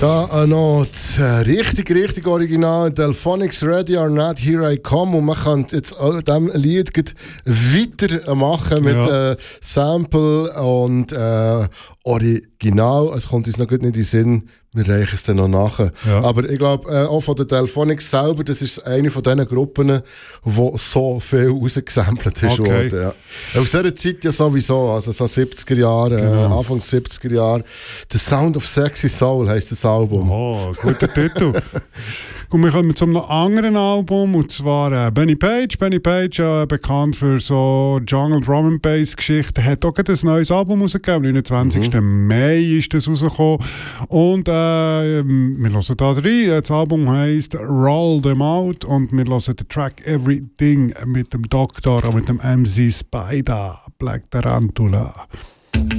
Da noch das richtig original Delphonics Ready or Not, Here I Come. Und man kann jetzt an diesem Lied weitermachen mit Sample und Original. Es kommt uns noch gut nicht in den Sinn, wir reichen es dann noch nachher. Ja. Aber ich glaube, auch von der Delphonics selber, das ist eine von diesen Gruppen, wo so viel rausgesampelt ist worden. Ja. Aus dieser Zeit ja sowieso, also so 70er Jahre, Anfang 70er Jahre. The Sound of Sexy Soul heisst das Album. Oh, guter Titel. Und wir kommen zu einem anderen Album, und zwar Benny Page. Benny Page, bekannt für so Jungle Drum and Bass Geschichten, hat auch ein neues Album rausgegeben. Am 29. Mai ist das rausgekommen. Und wir hören da rein. Das Album heisst Roll Them Out und wir hören den Track Everything mit dem Doktor und mit dem MC Spider, Black Tarantula.